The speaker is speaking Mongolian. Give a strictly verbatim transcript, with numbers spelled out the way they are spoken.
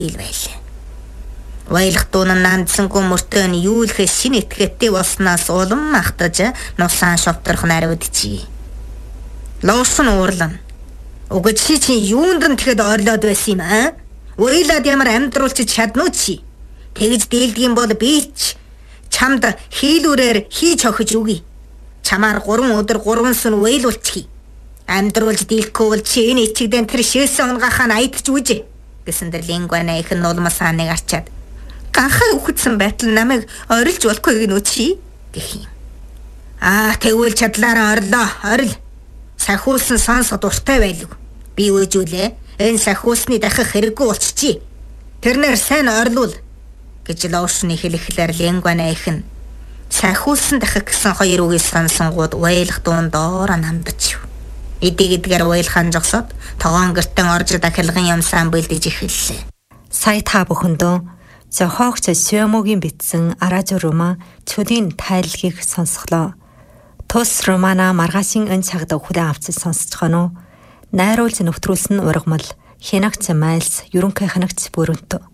ил байлаа. Баялах дуун нандсангүй мөртөө нь юу л хэс шинэ этгээдтэй болсноос улам махтаж нусаан шовторох наривдчи. Лоос нь уурлан. Уг чи чи юунд нь тэгэхэд ойрлоод байсан юм аа? Уйлаад ямар амьдруулчих чаднуу чи. Тэгж дийлдгийм бол би ч чамд хийлүүрээр хийж өгч үгүй. Чамаар гурван өдөр гурван сүн уйлуулчих. Амьдруулж дийлэхгүй бол чи энэ ичигдэн тэр шээсэн онгахаа аydч үжи гэсэн дэр лингуана их нь улмасаа нэг арчаад ганхаа үхсэн байтал намайг орилж болохгүй гинүү чи гэх юм. Аа тэгвэл чадлаараа орлоо орил. Сахиулсан сонсох дуртай байлгүй. Би үжүүлээ. Энэ сахиулсны дахих хэрэггүй болчихжээ. Тэрнэр сайн орлуул гэж лоошны хэлэхлээр лингуана их нь сахиулсан дахих гэсэн хоёр үгийг сонсонгууд уйлах дуун доороо намдаж. Эдгээр уйлхан жогсоод тогоон гэртэн орж дахилгын юмсан бэлдэж эхэллээ. Сая та бүхэндөө зохиогч Сёмогийн бичсэн Аражу роман Чүлийн тайлгийг сонсголоо. Тус романа маргаашийн эн цагт хүлээн авч сонсож гоноо. Найруулж нэвтрүүлсэн ургамал Хянагч Майлс ерөнхий хянагч Бүрэнтө.